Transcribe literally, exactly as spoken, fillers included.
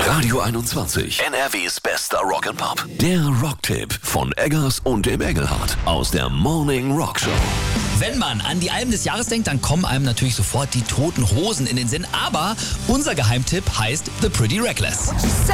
Radio einundzwanzig, N R Ws bester Rock'n'Pop. Der Rocktipp von Eggers und dem Engelhardt aus der Morning Rock Show. Wenn man an die Alben des Jahres denkt, dann kommen einem natürlich sofort die Toten Hosen in den Sinn. Aber unser Geheimtipp heißt The Pretty Reckless.